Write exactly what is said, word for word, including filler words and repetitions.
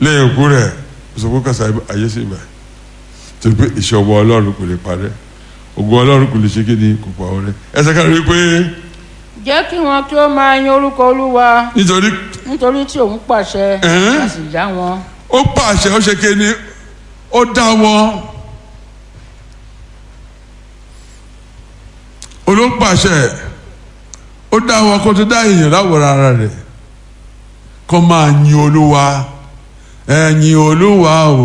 lẹ́yìn òkú rẹ̀ ìsopọ̀ kàṣà ayé sí ibà tó pé ìṣọwọ́ ọlọ́run kò lè parẹ́ ògo ọlọ́run kò lè ṣe kí ni kò pa ọrẹ ẹsẹ̀ kan rí pé. jẹ́ kí wọn kí ó máa yin orúkọ olúwa nítorí. nítorí tí òun pàṣẹ a sì dá wọn. ó pàṣẹ ó ṣe kí ni ó dá wọn olópàṣẹ ó dá wọn kó tó dá èèyàn láwòrán ara rẹ̀ kó máa yin olúwa ẹ yin olúwa o.